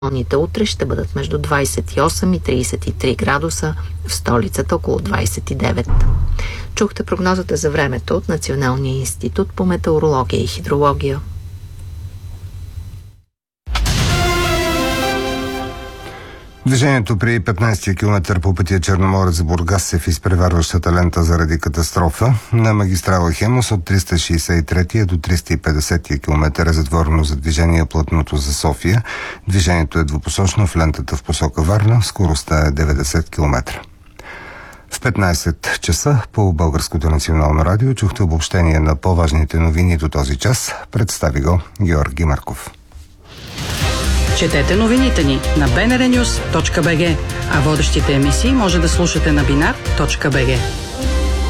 Вълните утре ще бъдат между 28 и 33 градуса, в столицата около 29. Чухте прогнозата за времето от Националния институт по метеорология и хидрология. Движението при 15 км по пътя Черноморец Бургас е в изпреварващата лента заради катастрофа. На магистрала Хемус от 363 до 350 км е затворено за движение плътното за София. Движението е двупосочно в лентата в посока Варна. Скоростта е 90 км. В 15 часа по Българското национално радио чухте обобщение на по-важните новини до този час. Представи го Георги Марков. Четете новините ни на bnrnews.bg, а водещите емисии може да слушате на binar.bg.